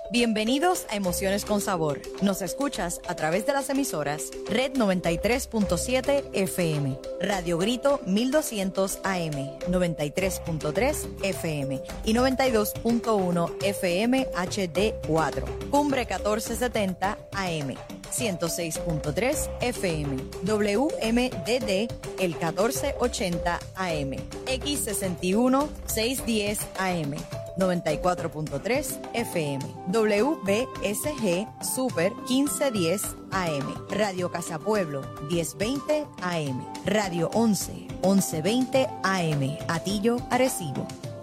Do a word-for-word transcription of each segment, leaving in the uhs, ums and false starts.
Bienvenidos a Emociones con Sabor. Nos escuchas a través de las emisoras Red noventa y tres punto siete F M, Radio Grito mil doscientos A M, noventa y tres punto tres F M y noventa y dos punto uno F M H D cuatro, Cumbre catorce setenta A M, ciento seis punto tres F M, W M D D el catorce ochenta A M, X sesenta y uno seiscientos diez A M, noventa y cuatro punto tres F M, W B S G Super quince diez A M, Radio Casa Pueblo diez veinte A M, Radio once once veinte A M, Atillo, Arecibo.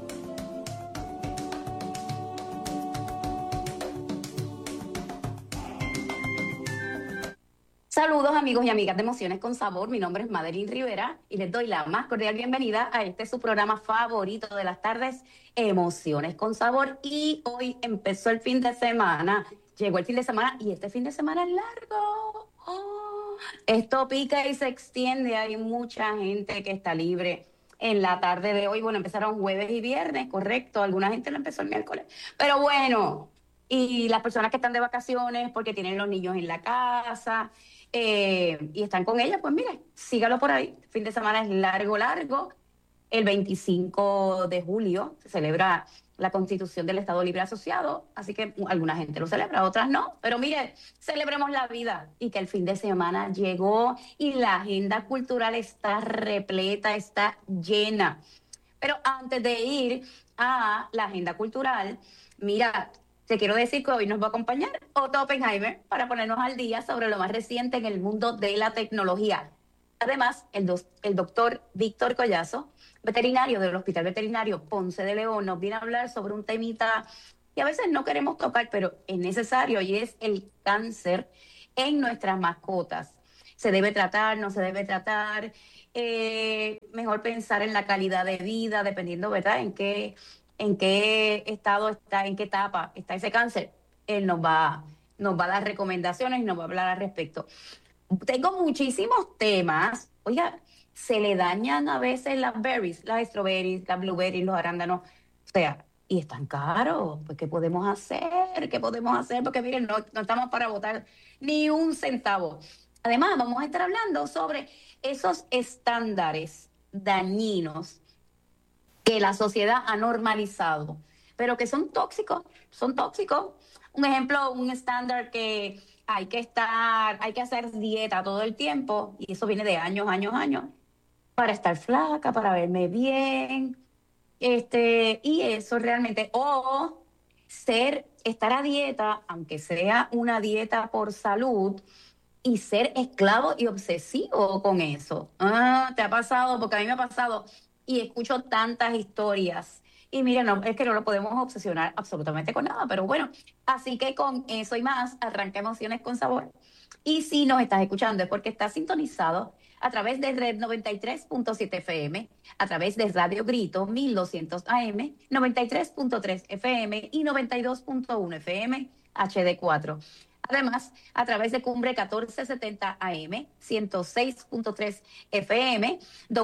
Saludos amigos y amigas de Emociones con Sabor, mi nombre es Madeline Rivera y les doy la más cordial bienvenida a este su programa favorito de las tardes, Emociones con Sabor. Y hoy empezó el fin de semana, llegó el fin de semana y este fin de semana es largo. Oh, esto pica y se extiende, hay mucha gente que está libre en la tarde de hoy. Bueno, empezaron jueves y viernes, correcto, alguna gente lo empezó el miércoles, pero bueno, y las personas que están de vacaciones porque tienen los niños en la casa, Eh, y están con ella, pues mire, sígalo por ahí. El fin de semana es largo, largo. El veinticinco de julio se celebra la Constitución del Estado Libre Asociado, así que alguna gente lo celebra, otras no. Pero mire, celebremos la vida y que el fin de semana llegó y la agenda cultural está repleta, está llena. Pero antes de ir a la agenda cultural, mira, te quiero decir que hoy nos va a acompañar Otto Oppenheimer para ponernos al día sobre lo más reciente en el mundo de la tecnología. Además, el, do- el doctor Víctor Collazo, veterinario del Hospital Veterinario Ponce de León, nos viene a hablar sobre un temita que a veces no queremos tocar, pero es necesario, y es el cáncer en nuestras mascotas. ¿Se debe tratar? ¿No se debe tratar? Eh, mejor pensar en la calidad de vida, dependiendo, ¿verdad?, en qué en qué estado está, en qué etapa está ese cáncer. Él nos va, nos va a dar recomendaciones y nos va a hablar al respecto. Tengo muchísimos temas. Oiga, se le dañan a veces las berries, las strawberries, las blueberries, los arándanos. O sea, y están caros. Pues, ¿qué podemos hacer? ¿Qué podemos hacer? Porque miren, no, no estamos para botar ni un centavo. Además, vamos a estar hablando sobre esos estándares dañinos que la sociedad ha normalizado, pero que son tóxicos, son tóxicos. Un ejemplo, un estándar que hay que estar, hay que hacer dieta todo el tiempo, y eso viene de años, años, años, para estar flaca, para verme bien, este, y eso realmente, o ser, estar a dieta, aunque sea una dieta por salud, y ser esclavo y obsesivo con eso. Ah, ¿te ha pasado? Porque a mí me ha pasado y escucho tantas historias. Y mira, no, es que no lo podemos obsesionar absolutamente con nada, pero bueno, así que con eso y más, arranca Emociones con Sabor. Y si nos estás escuchando es porque estás sintonizado a través de Red noventa y tres punto siete F M, a través de Radio Grito mil doscientos A M, noventa y tres punto tres F M y noventa y dos punto uno F M H D cuatro. Además, a través de Cumbre catorce setenta A M, ciento seis punto tres F M,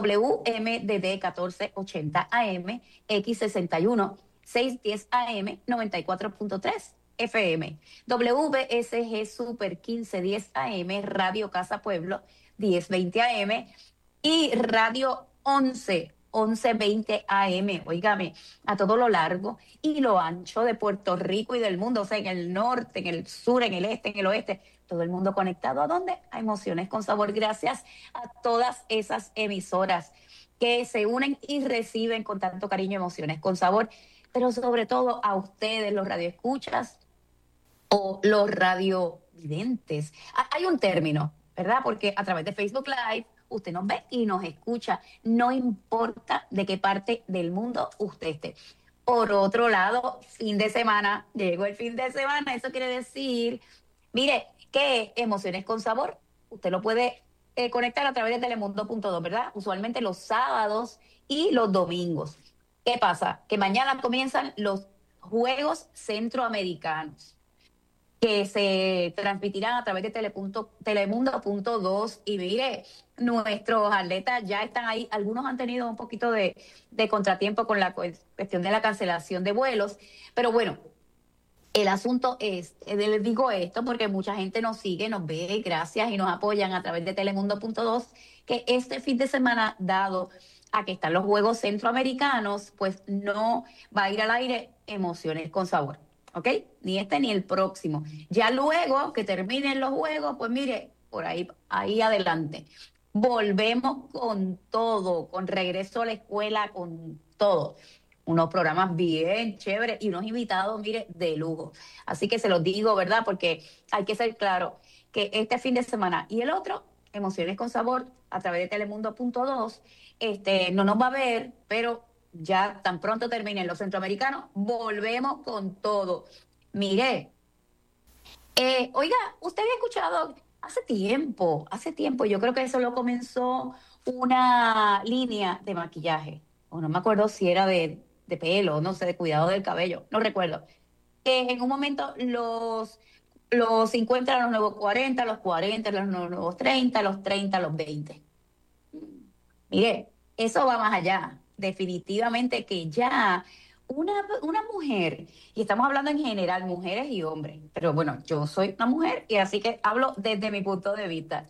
W M D D catorce ochenta A M, X sesenta y uno seiscientos diez A M, noventa y cuatro punto tres F M, W B S G Super quince diez A M, Radio Casa Pueblo diez veinte A M y Radio once once veinte A M, óigame, a todo lo largo y lo ancho de Puerto Rico y del mundo, o sea, en el norte, en el sur, en el este, en el oeste, todo el mundo conectado. ¿A dónde? A Emociones con Sabor, gracias a todas esas emisoras que se unen y reciben con tanto cariño Emociones con Sabor, pero sobre todo a ustedes, los radioescuchas o los radiovidentes. Hay un término, ¿verdad? Porque a través de Facebook Live usted nos ve y nos escucha, no importa de qué parte del mundo usted esté. Por otro lado, fin de semana, llegó el fin de semana, eso quiere decir, mire, que Emociones con Sabor, usted lo puede eh, conectar a través de telemundo punto do, ¿verdad? Usualmente los sábados y los domingos. ¿Qué pasa? Que mañana comienzan los Juegos Centroamericanos, que se transmitirán a través de telepunto, telemundo punto dos. Y mire, nuestros atletas ya están ahí. Algunos han tenido un poquito de, de contratiempo con la cuestión de la cancelación de vuelos. Pero bueno, El asunto es, eh, les digo esto porque mucha gente nos sigue, nos ve, gracias, y nos apoyan a través de Telemundo punto dos, que este fin de semana, dado a que están los Juegos Centroamericanos, pues no va a ir al aire Emociones con Sabor, ¿ok? Ni este ni el próximo. Ya luego que terminen los Juegos, pues mire, por ahí, ahí adelante. Volvemos con todo, con regreso a la escuela, con todo. Unos programas bien chéveres y unos invitados, mire, de lujo. Así que se los digo, ¿verdad? Porque hay que ser claro que este fin de semana y el otro, Emociones con Sabor, a través de Telemundo punto dos, este, no nos va a ver, pero ya tan pronto terminen los centroamericanos, volvemos con todo. Mire, eh, oiga, usted había escuchado hace tiempo, hace tiempo, yo creo que eso lo comenzó una línea de maquillaje, o no me acuerdo si era de, de pelo, no sé, de cuidado del cabello, no recuerdo. Que en un momento los, los cincuenta eran los nuevos cuarenta, los cuarenta eran los nuevos treinta, los treinta los veinte. Mire, eso va más allá. Definitivamente que ya una, una mujer, y estamos hablando en general, mujeres y hombres, pero bueno, yo soy una mujer y así que hablo desde mi punto de vista.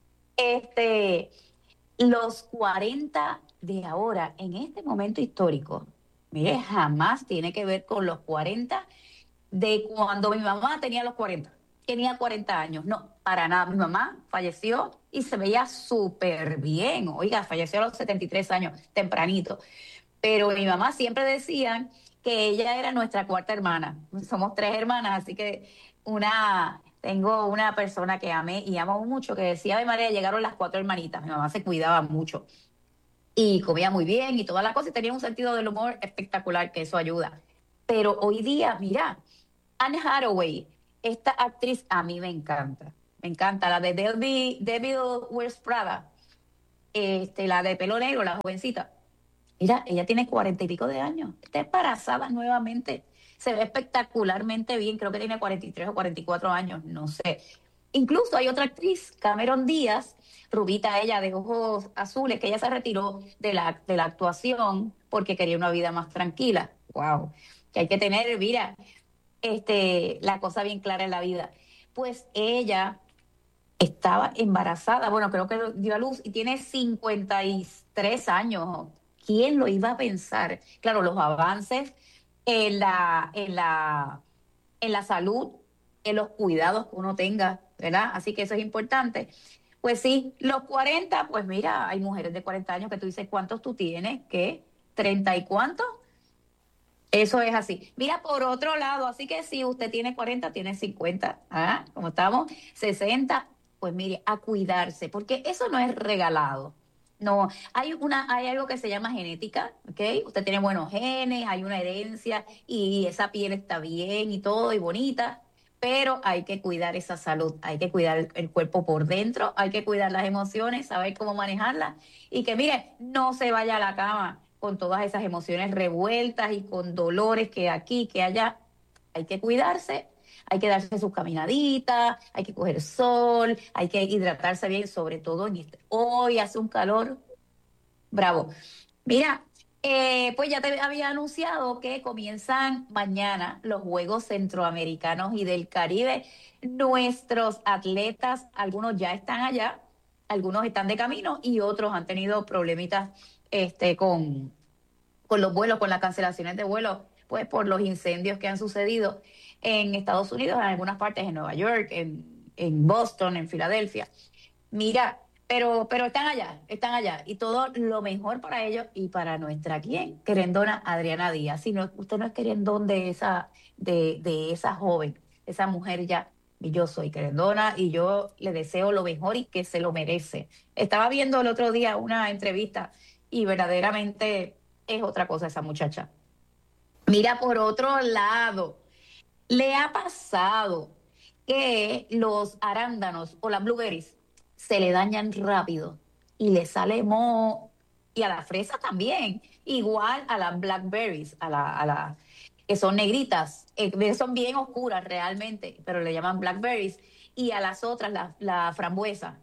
Este, los cuarenta de ahora, en este momento histórico, mire, jamás tiene que ver con los cuarenta de cuando mi mamá tenía los cuarenta, tenía cuarenta años. No, para nada. Mi mamá falleció y se veía súper bien. Oiga, falleció a los setenta y tres años, tempranito. Pero mi mamá siempre decía que ella era nuestra cuarta hermana. Somos tres hermanas, así que una, tengo una persona que amé y amo mucho que decía, de María, llegaron las cuatro hermanitas. Mi mamá se cuidaba mucho y comía muy bien y toda la cosa y tenía un sentido del humor espectacular, que eso ayuda. Pero hoy día, mira, Anne Hathaway, esta actriz a mí me encanta. Me encanta la de Devil, Devil Wears Prada, este, la de pelo negro, la jovencita. Mira, ella tiene cuarenta y pico de años. Está embarazada nuevamente. Se ve espectacularmente bien. Creo que tiene cuarenta y tres o cuarenta y cuatro años, no sé. Incluso hay otra actriz, Cameron Díaz, rubita ella, de ojos azules, que ella se retiró de la, de la actuación porque quería una vida más tranquila. Wow. Que hay que tener, mira, este, la cosa bien clara en la vida. Pues ella estaba embarazada, bueno, creo que dio a luz y tiene cincuenta y tres años. ¿Quién lo iba a pensar? Claro, los avances en la, en la, en la salud, en los cuidados que uno tenga, ¿verdad? Así que eso es importante. Pues sí, los cuarenta, pues mira, hay mujeres de cuarenta años que tú dices, ¿cuántos tú tienes? ¿Qué? ¿treinta y cuántos? Eso es así. Mira, por otro lado, así que si usted tiene cuarenta, tiene cincuenta, ¿ah? Como estamos, sesenta, pues mire, a cuidarse, porque eso no es regalado. No, hay una, hay algo que se llama genética, ¿ok? Usted tiene buenos genes, hay una herencia y esa piel está bien y todo y bonita, pero hay que cuidar esa salud, hay que cuidar el, el cuerpo por dentro, hay que cuidar las emociones, saber cómo manejarlas y que mire, no se vaya a la cama con todas esas emociones revueltas y con dolores que aquí, que allá. Hay que cuidarse, hay que darse sus caminaditas, hay que coger sol, hay que hidratarse bien, sobre todo en este. Hoy hace un calor bravo. Mira, eh, pues ya te había anunciado que comienzan mañana los Juegos Centroamericanos y del Caribe. Nuestros atletas, algunos ya están allá, algunos están de camino y otros han tenido problemitas este, con, con los vuelos, con las cancelaciones de vuelos, pues por los incendios que han sucedido en Estados Unidos, en algunas partes, en Nueva York, en, en Boston, en Filadelfia. Mira, pero, pero están allá, están allá. Y todo lo mejor para ellos y para nuestra, ¿quién? Querendona Adriana Díaz. Si no, usted no es querendón de esa, de, de esa joven, esa mujer ya. Y yo soy querendona y yo le deseo lo mejor y que se lo merece. Estaba viendo el otro día una entrevista y verdaderamente es otra cosa esa muchacha. Mira, por otro lado, ¿le ha pasado que los arándanos o las blueberries se le dañan rápido y le sale moho? Y a la fresa también, igual a las blackberries, a la, a la, que son negritas, eh, son bien oscuras realmente, pero le llaman blackberries, y a las otras, la, la frambuesa,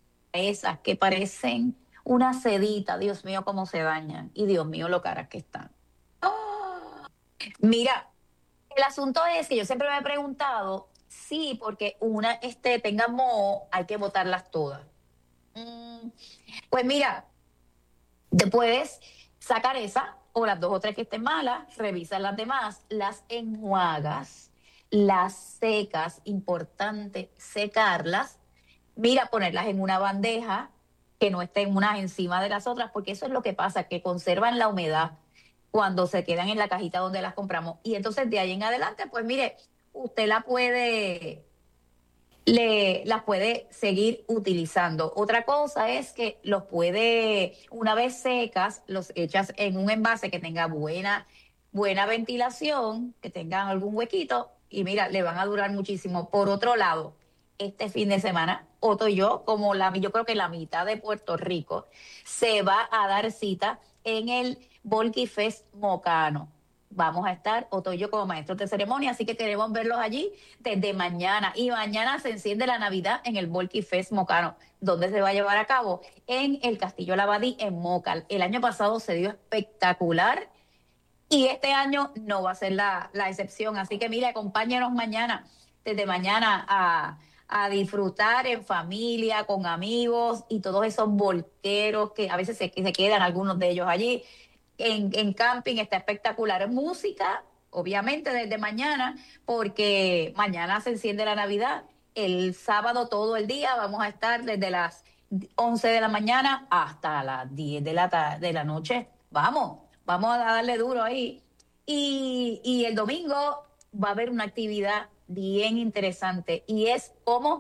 esas que parecen una sedita, Dios mío, cómo se dañan, y Dios mío, lo caras que están. ¡Oh! Mira, El asunto es que yo siempre me he preguntado, sí, porque una este, tenga moho, hay que botarlas todas. Mm, pues mira, te puedes sacar esa o las dos o tres que estén malas, revisas las demás, las enjuagas, las secas, importante secarlas, mira, ponerlas en una bandeja que no estén unas encima de las otras, porque eso es lo que pasa, que conservan la humedad cuando se quedan en la cajita donde las compramos. Y entonces de ahí en adelante, pues mire, usted la puede, le, las puede seguir utilizando. Otra cosa es que los puede, una vez secas, los echas en un envase que tenga buena, buena ventilación, que tengan algún huequito, y mira, le van a durar muchísimo. Por otro lado, este fin de semana, Otto y yo, como la, yo creo que la mitad de Puerto Rico, se va a dar cita en el Volky Fest Mocano. Vamos a estar, Otto y yo, como maestros de ceremonia, así que queremos verlos allí desde mañana. Y mañana se enciende la Navidad en el Volky Fest Mocano, donde se va a llevar a cabo en el Castillo Labadí, en Mocal. El año pasado se dio espectacular y este año no va a ser la, la excepción. Así que mire, acompáñenos mañana, desde mañana a... a disfrutar en familia, con amigos y todos esos volqueros que a veces se, se quedan algunos de ellos allí. En, en camping está espectacular. Música, obviamente, desde mañana, porque mañana se enciende la Navidad. El sábado todo el día vamos a estar desde las once de la mañana hasta las diez de la, ta- de la noche. Vamos, vamos a darle duro ahí. Y, y el domingo va a haber una actividad bien interesante y es como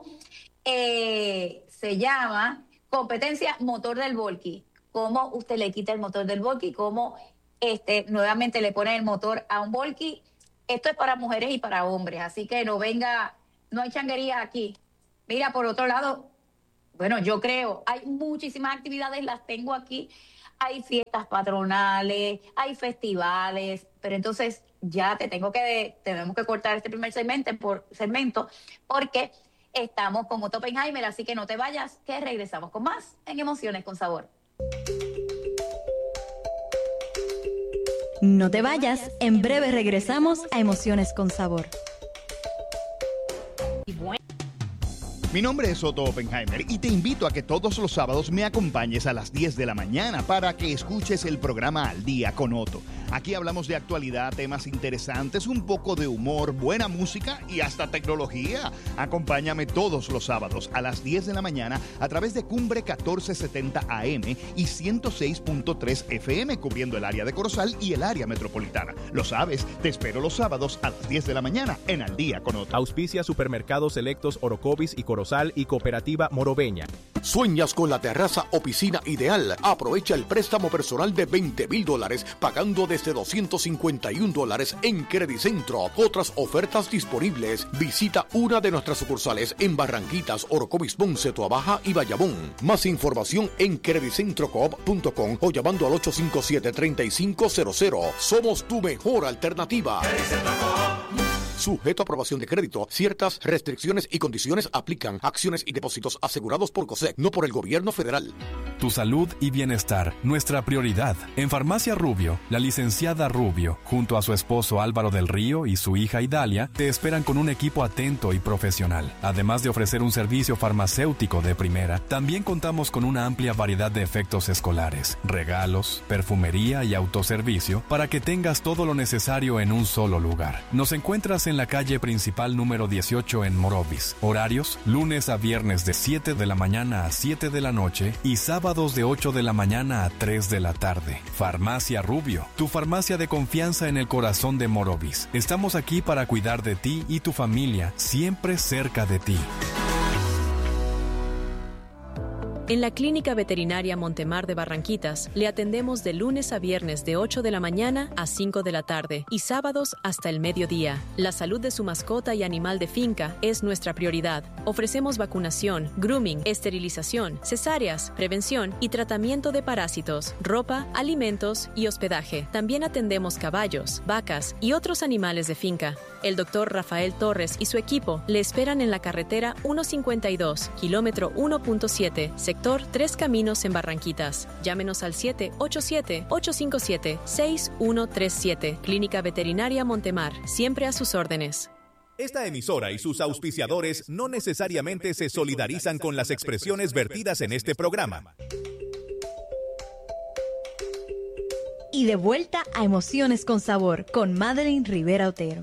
eh, se llama competencia motor del Volky. Cómo usted le quita el motor del Volky, cómo este, nuevamente le pone el motor a un Volky. Esto es para mujeres y para hombres, así que no venga, no hay changuería aquí. Mira, por otro lado, bueno, yo creo, hay muchísimas actividades, las tengo aquí. Hay fiestas patronales, hay festivales, pero entonces ya te tengo que, tenemos que cortar este primer segmento, por, segmento porque estamos con Otto Oppenheimer, así que no te vayas, que regresamos con más en Emociones con Sabor. No te vayas, en breve regresamos a Emociones con Sabor. Y bueno, mi nombre es Otto Oppenheimer y te invito a que todos los sábados me acompañes a las diez de la mañana para que escuches el programa Al Día con Otto. Aquí hablamos de actualidad, temas interesantes, un poco de humor, buena música y hasta tecnología. Acompáñame todos los sábados a las diez de la mañana a través de Cumbre catorce setenta A M y ciento seis punto tres F M, cubriendo el área de Corozal y el área metropolitana. Lo sabes, te espero los sábados a las diez de la mañana en Al Día con Otto. Auspicia Supermercados Selectos Orocovis y Corozal y Cooperativa Morobeña. ¿Sueñas con la terraza o piscina ideal? Aprovecha el préstamo personal de veinte mil dólares pagando desde doscientos cincuenta y un dólares en Credicentro. Otras ofertas disponibles. Visita una de nuestras sucursales en Barranquitas, Orocovis, Ponce, Toabaja y Bayamón. Más información en credicentrocoop punto com o llamando al ocho cinco siete, tres cinco cero cero. Somos tu mejor alternativa. Sujeto a aprobación de crédito, ciertas restricciones y condiciones aplican. Acciones y depósitos asegurados por COSEC, no por el gobierno federal. Tu salud y bienestar, nuestra prioridad. En Farmacia Rubio, la licenciada Rubio, junto a su esposo Álvaro del Río y su hija Idalia, te esperan con un equipo atento y profesional. Además de ofrecer un servicio farmacéutico de primera, también contamos con una amplia variedad de efectos escolares, regalos, perfumería y autoservicio para que tengas todo lo necesario en un solo lugar. Nos encuentras en la calle principal número dieciocho en Morovis. Horarios, lunes a viernes de siete de la mañana a siete de la noche y sábados de ocho de la mañana a tres de la tarde. Farmacia Rubio, tu farmacia de confianza en el corazón de Morovis. Estamos aquí para cuidar de ti y tu familia, siempre cerca de ti. En la Clínica Veterinaria Montemar de Barranquitas le atendemos de lunes a viernes de ocho de la mañana a cinco de la tarde y sábados hasta el mediodía. La salud de su mascota y animal de finca es nuestra prioridad. Ofrecemos vacunación, grooming, esterilización, cesáreas, prevención y tratamiento de parásitos, ropa, alimentos y hospedaje. También atendemos caballos, vacas y otros animales de finca. El doctor Rafael Torres y su equipo le esperan en la carretera ciento cincuenta y dos, kilómetro uno punto siete, sector sector Tres Caminos en Barranquitas. Llámenos al siete ocho siete, ocho cinco siete, seis uno tres siete. Clínica Veterinaria Montemar, siempre a sus órdenes. Esta emisora y sus auspiciadores no necesariamente se solidarizan con las expresiones vertidas en este programa. Y de vuelta a Emociones con Sabor con Madeline Rivera Otero.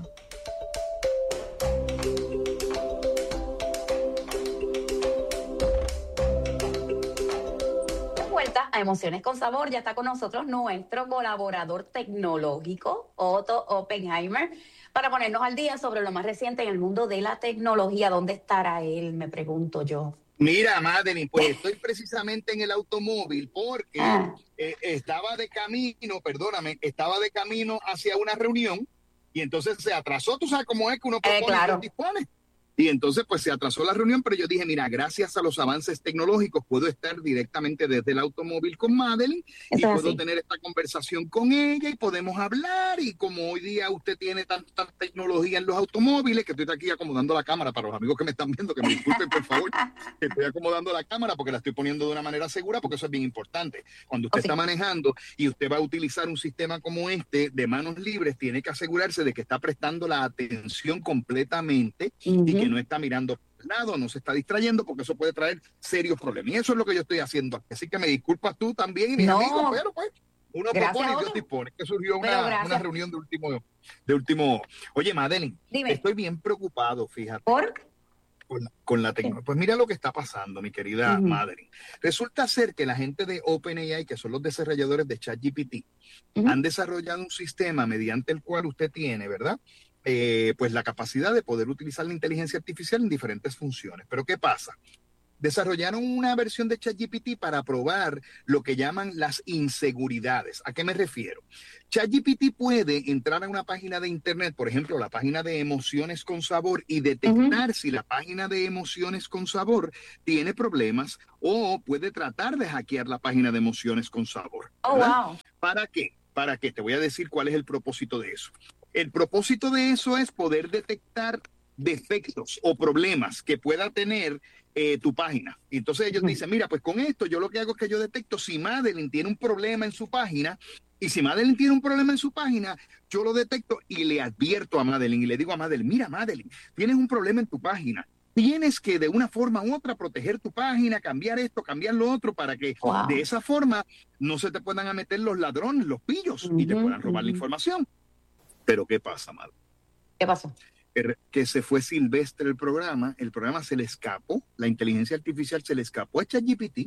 De vuelta a Emociones con Sabor, ya está con nosotros nuestro colaborador tecnológico, Otto Oppenheimer, para ponernos al día sobre lo más reciente en el mundo de la tecnología. ¿Dónde estará él? Me pregunto yo. Mira, Madeline, pues estoy precisamente en el automóvil porque Ah. eh, estaba de camino, perdóname, estaba de camino hacia una reunión y entonces se atrasó. Tú sabes cómo es que uno propone Eh, claro. y dispone. Y entonces pues se atrasó la reunión, pero yo dije, mira, gracias a los avances tecnológicos puedo estar directamente desde el automóvil con Madeline y Eso es puedo así. tener esta conversación con ella y podemos hablar. Y como hoy día usted tiene tanta tecnología en los automóviles, que estoy aquí acomodando la cámara para los amigos que me están viendo, que me disculpen por favor, que estoy acomodando la cámara porque la estoy poniendo de una manera segura, porque eso es bien importante. Cuando usted Oh, sí. está manejando y usted va a utilizar un sistema como este de manos libres, tiene que asegurarse de que está prestando la atención completamente Ujú. y que no está mirando al lado, no se está distrayendo, porque eso puede traer serios problemas. Y eso es lo que yo estoy haciendo. Así que me disculpas tú también y mis No. amigos, pero pues uno Gracias, propone y Dios Otto. dispone. Que surgió Pero una, gracias. una reunión de último, de último. Oye, Madeline, Dime. estoy bien preocupado, fíjate, ¿Por? con la, con la tecnología. Pues mira lo que está pasando, mi querida Ujú. Madeline. Resulta ser que la gente de OpenAI, que son los desarrolladores de ChatGPT, Ujú. han desarrollado un sistema mediante el cual usted tiene, ¿verdad? Eh, pues la capacidad de poder utilizar la inteligencia artificial en diferentes funciones. Pero ¿qué pasa? Desarrollaron una versión de ChatGPT para probar lo que llaman las inseguridades. ¿A qué me refiero? ChatGPT puede entrar a una página de internet, por ejemplo, la página de Emociones con Sabor, y detectar uh-huh. si la página de Emociones con Sabor tiene problemas, o puede tratar de hackear la página de Emociones con Sabor. Oh, wow. ¿Para qué? ¿Para qué? Te voy a decir cuál es el propósito de eso. El propósito de eso es poder detectar defectos o problemas que pueda tener eh, tu página. Y entonces ellos uh-huh. dicen, mira, pues con esto yo lo que hago es que yo detecto si Madeline tiene un problema en su página, y si Madeline tiene un problema en su página, yo lo detecto y le advierto a Madeline y le digo a Madeline, mira, Madeline, tienes un problema en tu página. Tienes que de una forma u otra proteger tu página, cambiar esto, cambiar lo otro, para que wow. de esa forma no se te puedan meter los ladrones, los pillos, uh-huh, y te puedan robar uh-huh. la información. Pero ¿qué pasa, Madeline? ¿Qué pasó? Que, que se fue silvestre el programa, el programa se le escapó, la inteligencia artificial se le escapó a ChatGPT,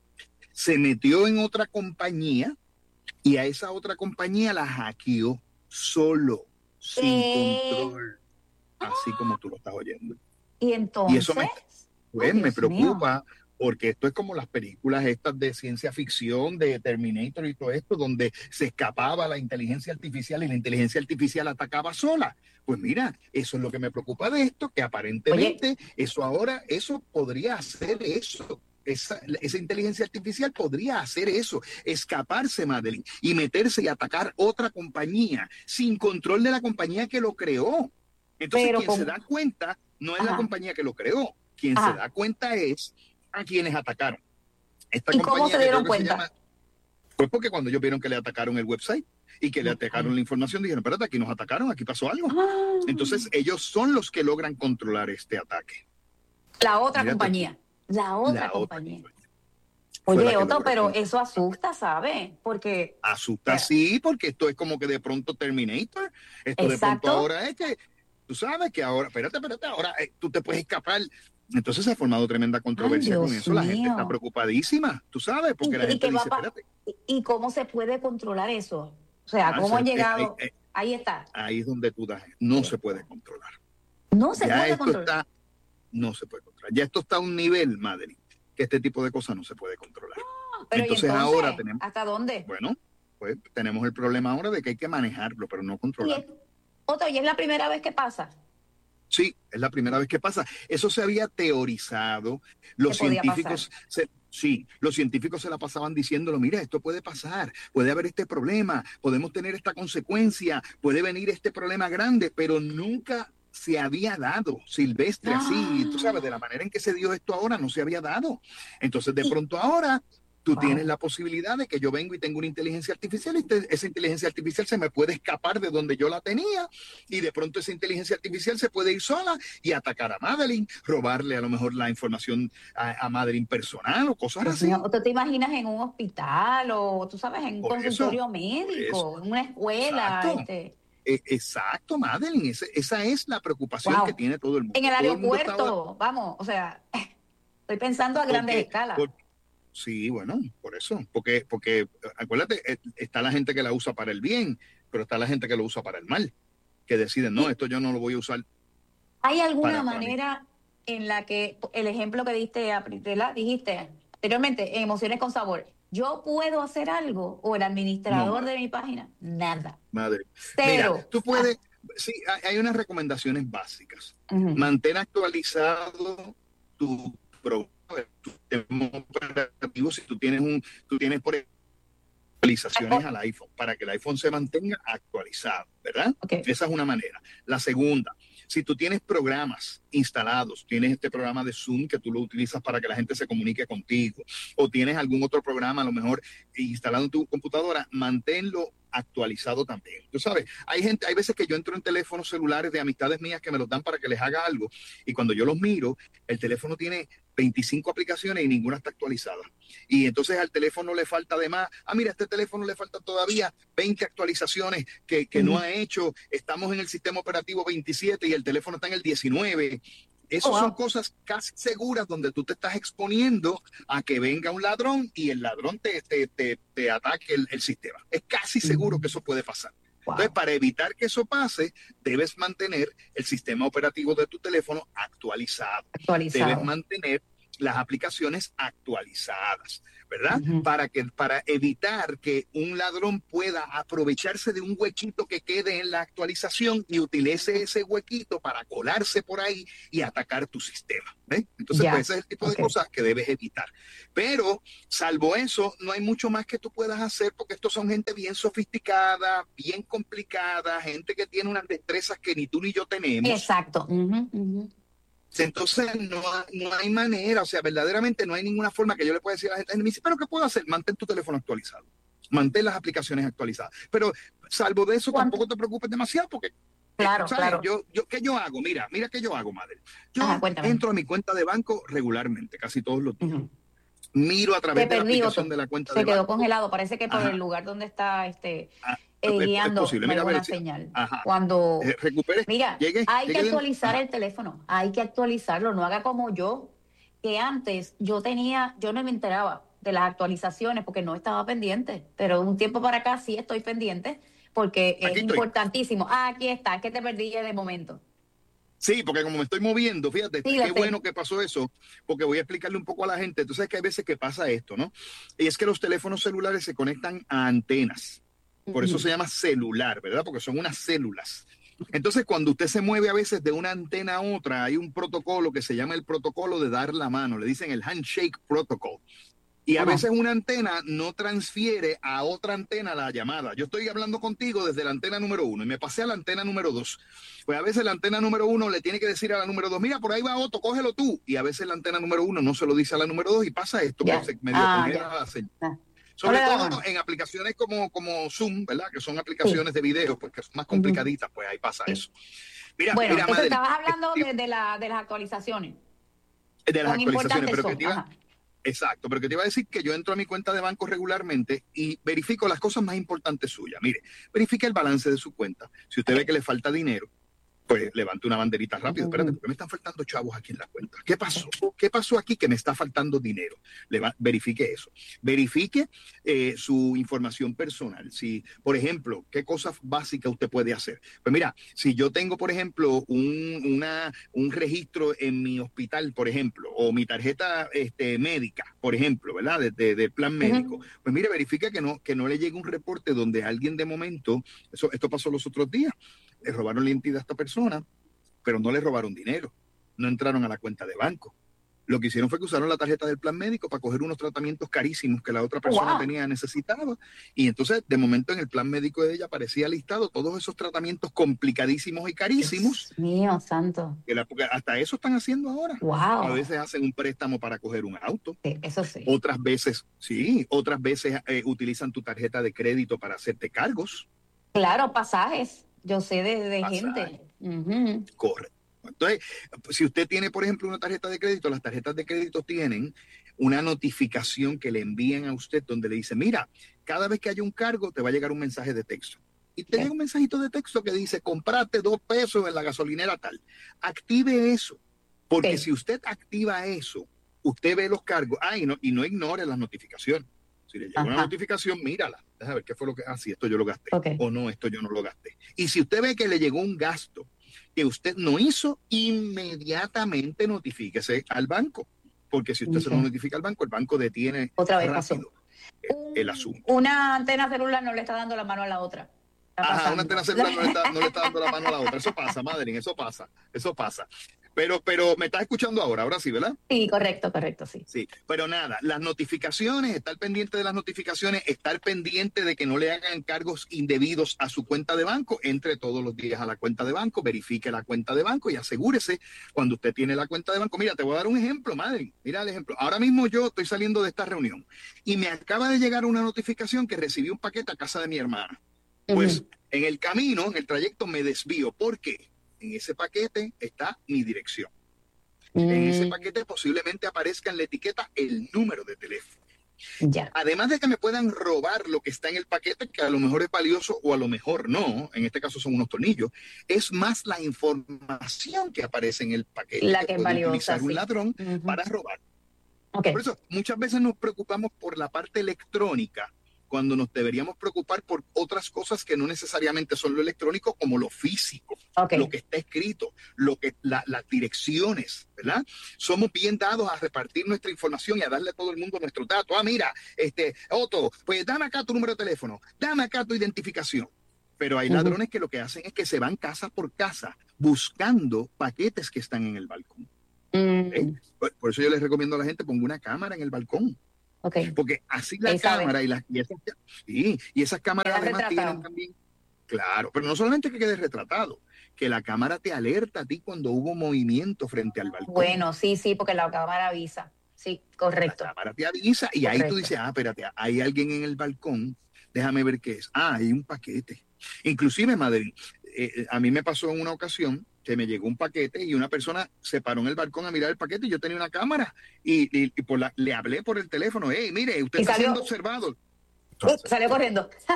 se metió en otra compañía y a esa otra compañía la hackeó solo, sin ¿Qué? control, así como tú lo estás oyendo. ¿Y entonces? Y eso me, pues, oh, me preocupa, mío. Porque esto es como las películas estas de ciencia ficción, de Terminator y todo esto, donde se escapaba la inteligencia artificial y la inteligencia artificial atacaba sola. Pues mira, eso es lo que me preocupa de esto, que aparentemente Oye. eso ahora, eso podría hacer eso. Esa, esa inteligencia artificial podría hacer eso, escaparse, Madeline, y meterse y atacar otra compañía sin control de la compañía que lo creó. Entonces, Pero, quien ¿cómo? se da cuenta no es Ajá. la compañía que lo creó. Quien Ajá. se da cuenta es a quienes atacaron. Esta ¿Y cómo se dieron cuenta? Se llama, pues porque cuando ellos vieron que le atacaron el website y que le atacaron la información, dijeron, espérate, aquí nos atacaron, aquí pasó algo. Ah. Entonces, ellos son los que logran controlar este ataque. La otra Fíjate, compañía. La otra la compañía. Otra Oye, Otto, pero eso asusta, ¿sabes? Porque... Asusta, pero... sí, porque esto es como que de pronto Terminator. Esto Exacto. de pronto ahora es que, tú sabes que ahora, espérate, espérate, ahora eh, tú te puedes escapar. Entonces se ha formado tremenda controversia Ay, con eso. Mío. La gente está preocupadísima, tú sabes, porque ¿Y, la gente y dice, pa- espérate. ¿Y cómo se puede controlar eso? O sea, ¿cómo han llegado? Eh, eh, ahí está. Ahí es donde tú das. No sí. se puede controlar. No se ya puede esto controlar. Está, no se puede controlar. Ya esto está a un nivel, Madeline, que este tipo de cosas no se puede controlar. Ah, pero entonces, entonces ahora tenemos... ¿Hasta dónde? Bueno, pues tenemos el problema ahora de que hay que manejarlo, pero no controlarlo. Otto, ¿y es la primera vez que pasa? Sí, es la primera vez que pasa. Eso se había teorizado. Los científicos, se, sí, los científicos se la pasaban diciéndolo, mira, esto puede pasar, puede haber este problema, podemos tener esta consecuencia, puede venir este problema grande, pero nunca se había dado, Silvestre, Ah. así, tú sabes, de la manera en que se dio esto ahora, no se había dado. Entonces, de pronto ahora, tú Wow. tienes la posibilidad de que yo vengo y tengo una inteligencia artificial y te- esa inteligencia artificial se me puede escapar de donde yo la tenía y de pronto esa inteligencia artificial se puede ir sola y atacar a Madeline, robarle a lo mejor la información a, a Madeline personal o cosas Dios así. mío, ¿o tú te imaginas en un hospital o tú sabes, en un Por eso, consultorio por médico, eso. en una escuela? Exacto. Este, E- Exacto, Madeline, ese- esa es la preocupación wow. que tiene todo el mundo. En el Todo el mundo está ahora- aeropuerto, vamos, o sea, estoy pensando a grandes Porque- escalas. por- sí, bueno, por eso, porque, porque acuérdate, eh, está la gente que la usa para el bien, pero está la gente que lo usa para el mal, que deciden, no, esto yo no lo voy a usar. ¿Hay alguna para- para mí. manera en la que el ejemplo que diste, Priscila, dijiste anteriormente, en Emociones con Sabor, yo puedo hacer algo o el administrador No. de mi página? Nada. Madre. Cero. Mira, tú puedes, sí, hay- hay unas recomendaciones básicas. Ujú. Mantén actualizado tu programa, tu sistema operativo, si tú tienes un, tú tienes por ejemplo, actualizaciones al iPhone, para que el iPhone se mantenga actualizado, ¿verdad? Ok. Esa es una manera. La segunda, si tú tienes programas instalados, tienes este programa de Zoom que tú lo utilizas para que la gente se comunique contigo, o tienes algún otro programa a lo mejor instalado en tu computadora, manténlo actualizado también. Tú sabes, hay gente, hay veces que yo entro en teléfonos celulares de amistades mías que me los dan para que les haga algo, y cuando yo los miro, el teléfono tiene veinticinco aplicaciones y ninguna está actualizada. Y entonces al teléfono le falta además, ah, mira, a este teléfono le falta todavía veinte actualizaciones que, que no Ujú. ha hecho, estamos en el sistema operativo veintisiete y el teléfono está en el diecinueve. Esas Oh, wow. son cosas casi seguras donde tú te estás exponiendo a que venga un ladrón y el ladrón te, te, te, te ataque el, el sistema. Es casi seguro Ujú. que eso puede pasar. Wow. Entonces, para evitar que eso pase, debes mantener el sistema operativo de tu teléfono actualizado. Actualizado. Debes mantener las aplicaciones actualizadas, ¿verdad? Ujú. Para que, para evitar que un ladrón pueda aprovecharse de un huequito que quede en la actualización y utilice ese huequito para colarse por ahí y atacar tu sistema. ¿Ves? Entonces, Ya. pues, ese es el tipo Ok. de cosas que debes evitar. Pero, salvo eso, no hay mucho más que tú puedas hacer porque estos son gente bien sofisticada, bien complicada, gente que tiene unas destrezas que ni tú ni yo tenemos. Exacto. Ujú, ujú. Entonces no, no hay manera, o sea, verdaderamente no hay ninguna forma que yo le pueda decir a la gente, me dice, pero ¿qué puedo hacer? Mantén tu teléfono actualizado, mantén las aplicaciones actualizadas, pero salvo de eso ¿Cuánto? tampoco te preocupes demasiado porque, Claro, ¿sabes? claro. Yo, yo, ¿qué yo hago? Mira, mira qué yo hago, madre. Yo Ajá, cuéntame. entro a mi cuenta de banco regularmente, casi todos los días. Ujú. Miro a Te través de la perdí, aplicación Otto. de la cuenta Se de quedó banco. congelado. Parece que por Ajá. el lugar donde está este Ah, eh, es- es guiando posible. no hay Mira, a ver buena si- señal. Ajá. Cuando Eh, recupere, Mira, llegue, hay que llegue bien. actualizar Ajá. el teléfono, hay que actualizarlo, no haga como yo, que antes yo tenía, yo no me enteraba de las actualizaciones porque no estaba pendiente, pero un tiempo para acá sí estoy pendiente porque es Aquí estoy. importantísimo. Ah, aquí está, es que te perdí de momento. Sí, porque como me estoy moviendo, fíjate, Sí, qué lo sé. bueno que pasó eso, porque voy a explicarle un poco a la gente. Tú sabes que hay veces que pasa esto, ¿no? Y es que los teléfonos celulares se conectan a antenas. Por eso Ujú. se llama celular, ¿verdad? Porque son unas células. Entonces, cuando usted se mueve a veces de una antena a otra, hay un protocolo que se llama el protocolo de dar la mano. Le dicen el handshake protocol. Y a Ajá. veces una antena no transfiere a otra antena la llamada. Yo estoy hablando contigo desde la antena número uno y me pasé a la antena número dos. Pues a veces la antena número uno le tiene que decir a la número dos, mira, por ahí va Otto, cógelo tú. Y a veces la antena número uno no se lo dice a la número dos y pasa esto, Ya. que se medio Ah, congela ya. la señal. Ah. Sobre Hola, todo Ramón. en aplicaciones como, como Zoom, ¿verdad? Que son aplicaciones de video, pues que son más complicaditas, pues ahí pasa Sí. eso. Mira, Bueno, mira, eso Madeline, estabas hablando eh, de, de la, de las actualizaciones. de las Cuán actualizaciones, importantes pero que son. te iba, Ajá. exacto, pero que te iba a decir que yo entro a mi cuenta de banco regularmente y verifico las cosas más importantes suyas. Mire, verifique el balance de su cuenta. Si usted ve que le falta dinero, pues levante una banderita rápido. Espérate, porque me están faltando chavos aquí en la cuenta. ¿Qué pasó? ¿Qué pasó aquí que me está faltando dinero? Leva- verifique eso. Verifique eh, su información personal. Si, por ejemplo, ¿qué cosas básicas usted puede hacer? Pues mira, si yo tengo, por ejemplo, un, una, un registro en mi hospital, por ejemplo, o mi tarjeta este, médica, por ejemplo, ¿verdad? De, de- de plan médico. Pues mire, verifique que no, que no le llegue un reporte donde alguien de momento, eso, esto pasó los otros días, le robaron la identidad a esta persona, pero no le robaron dinero, no entraron a la cuenta de banco, Lo que hicieron fue que usaron la tarjeta del plan médico para coger unos tratamientos carísimos que la otra persona Wow. tenía, necesitaba. Y entonces, de momento, en el plan médico de ella aparecía listado todos esos tratamientos complicadísimos y carísimos. Dios mío, santo. Que la- porque hasta eso están haciendo ahora. Wow. A veces hacen un préstamo para coger un auto. Sí, eso sí. Otras veces, sí, otras veces eh, utilizan tu tarjeta de crédito para hacerte cargos. Claro, pasajes. Yo sé de, de Pasajes. gente. Ujú. Correcto. Entonces, si usted tiene, por ejemplo, una tarjeta de crédito, las tarjetas de crédito tienen una notificación que le envían a usted donde le dice, mira, cada vez que haya un cargo te va a llegar un mensaje de texto. Y te Ok. llega un mensajito de texto que dice, comprate dos pesos en la gasolinera tal. Active eso, porque Ok. si usted activa eso, usted ve los cargos. Ah, y no, y no ignore las notificaciones. Si le llega una Ajá. notificación, mírala. Déjame ver qué fue lo que... Ah, sí, esto yo lo gasté. Ok. O no, esto yo no lo gasté. Y si usted ve que le llegó un gasto que usted no hizo, inmediatamente notifíquese al banco. Porque si usted se lo Ok. notifica al banco, el banco detiene Otra vez pasó. rápido el, el asunto. Una antena celular no le está dando la mano a la otra. Está Ajá, pasando. una antena celular no le, está, no le está dando la mano a la otra. Eso pasa, Madeline, eso pasa. Eso pasa. Pero, pero me estás escuchando ahora, ahora sí, ¿verdad? Sí, correcto, correcto, sí. Sí, pero nada, las notificaciones, estar pendiente de las notificaciones, estar pendiente de que no le hagan cargos indebidos a su cuenta de banco, entre todos los días a la cuenta de banco, verifique la cuenta de banco y asegúrese cuando usted tiene la cuenta de banco. Mira, te voy a dar un ejemplo, madre, mira el ejemplo. Ahora mismo yo estoy saliendo de esta reunión y me acaba de llegar una notificación que recibí un paquete a casa de mi hermana. Pues Ujú. en el camino, en el trayecto me desvío. ¿Por qué? En ese paquete está mi dirección. En ese Mm, paquete posiblemente aparezca en la etiqueta el número de teléfono. ya. Además de que me puedan robar lo que está en el paquete, que a lo mejor es valioso o a lo mejor no, en este caso son unos tornillos, es más la información que aparece en el paquete La que es puede valiosa, utilizar un sí. ladrón Ujú. para robar. Ok. Por eso muchas veces nos preocupamos por la parte electrónica cuando nos deberíamos preocupar por otras cosas que no necesariamente son lo electrónico, como lo físico, Ok. lo que está escrito, lo que la- las direcciones, ¿verdad? Somos bien dados a repartir nuestra información y a darle a todo el mundo nuestros datos. Ah, mira, este, Otto, pues dame acá tu número de teléfono, dame acá tu identificación. Pero hay Ujú. ladrones que lo que hacen es que se van casa por casa buscando paquetes que están en el balcón. Mm, ¿eh? Por, por eso yo les recomiendo a la gente ponga una cámara en el balcón. ok. Porque así la Ahí sabe. cámara y, las y, esas, sí, y esas cámaras Queda además retratado. tienen también, claro, pero no solamente que quede retratado, que la cámara te alerta a ti cuando hubo movimiento frente al balcón. Bueno, sí, sí, porque la cámara avisa. Sí, correcto. La cámara te avisa y ahí Correcto. tú dices, ah, espérate, hay alguien en el balcón, déjame ver qué es. Ah, hay un paquete. Inclusive, Madrid, eh, a mí me pasó en una ocasión que me llegó un paquete y una persona se paró en el balcón a mirar el paquete y yo tenía una cámara y, y- y por la- le hablé por el teléfono, hey, mire, usted Y está salió- siendo observado. Uh, salió corriendo. Se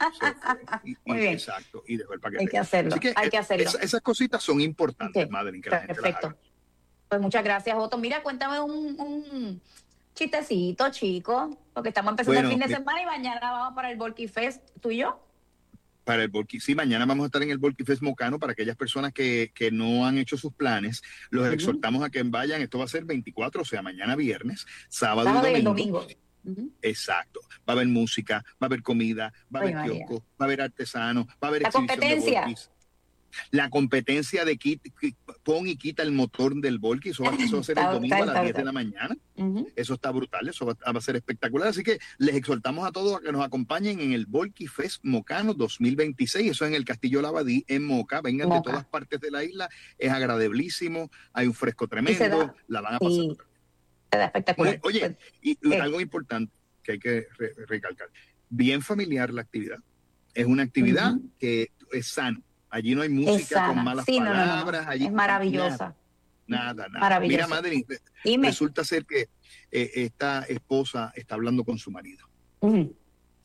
fue. Y- Muy y- bien. Exacto, y dejó el paquete. Hay que hacerlo, Así que, hay que eh, hacerlo. esa- esas cositas son importantes, Ok, Madeline, que la gente las Perfecto. haga. Pues muchas gracias, Otto. Mira, cuéntame un, un chistecito, chico, porque estamos empezando Bueno, el fin de mi- semana y mañana vamos para el Volky Fest, tú y yo. Para el Volky, sí, mañana vamos a estar en el Volky Fest Mocano para aquellas personas que, que no han hecho sus planes. Los Ujú. exhortamos a que vayan. Esto va a ser veinticuatro, o sea, mañana viernes, sábado Sábado y y el domingo. domingo. Ujú. Exacto. Va a haber música, va a haber comida, va a Ay, haber María. kioscos, va a haber artesanos, va a haber La exhibición de competencia. Volkys. La competencia de kit, qui- pon y quita el motor del Volky, eso va, eso va a ser el Está- domingo está- a las está diez de brutal. la mañana. Ujú. Eso está brutal, eso va, va a ser espectacular. Así que les exhortamos a todos a que nos acompañen en el Volky Fest Mocano dos mil veintiséis. Eso es en el Castillo Labadí, en Moca. Vengan Moca. de todas partes de la isla. Es agradabilísimo, hay un fresco Y se tremendo, da- la van a pasar. Sí, queda espectacular. Oye, Pues, y, y ¿qué? algo importante que hay que re- recalcar. Bien familiar la actividad. Es una actividad Ujú. que es sano. Allí no hay es música sana. con malas Sí, no, no, no, no. palabras. Allí Es maravillosa. Nada, nada. Maravilloso. Mira, Madeline, Dime. resulta ser que eh, esta esposa está hablando con su marido. Ujú.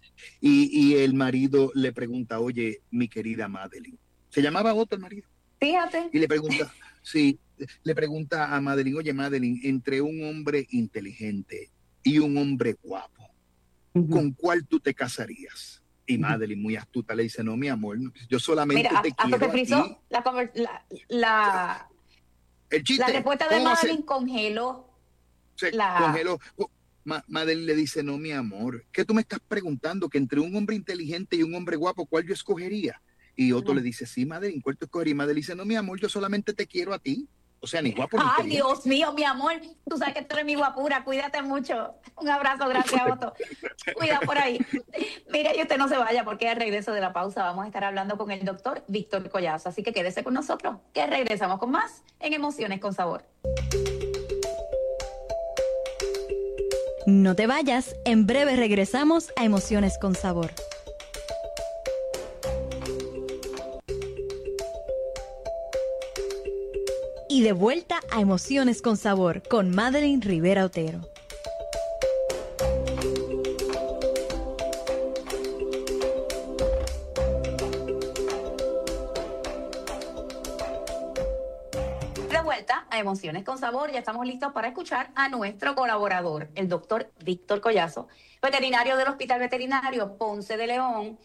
Y, y el marido le pregunta, oye, mi querida Madeline. Se llamaba Otto el marido. Fíjate. Y le pregunta, sí, le pregunta a Madeline, oye, Madeline, entre un hombre inteligente y un hombre guapo, Ujú. ¿con cuál tú te casarías? Y Madeline, muy astuta, le dice, no, mi amor, no, yo solamente Mira, te hasta quiero se a ti. frizó la, conver- la, la, El chiste, la respuesta de ¿cómo va a ser? Madeline congeló. Se la- congeló. Ma- Madeline le dice, no, mi amor, ¿qué tú me estás preguntando? Que entre un hombre inteligente y un hombre guapo, ¿cuál yo escogería? Y Otto Ujú. le dice, sí, Madeline, ¿cuál tú escogerías? Y Madeline dice, no, mi amor, yo solamente te quiero a ti. O sea, ni guapo ni Ay, inteligente. Dios mío, mi amor, tú sabes que tú eres mi guapura, cuídate mucho. Un abrazo, gracias, Otto. Cuida por ahí. Mire, y usted no se vaya porque al regreso de la pausa vamos a estar hablando con el doctor Víctor Collazo. Así que quédese con nosotros, que regresamos con más en Emociones con Sabor. No te vayas, en breve regresamos a Emociones con Sabor. Y de vuelta a Emociones con Sabor con Madeline Rivera Otero. De vuelta a Emociones con Sabor, ya estamos listos para escuchar a nuestro colaborador, el doctor Víctor Collazo, veterinario del Hospital Veterinario Ponce de León,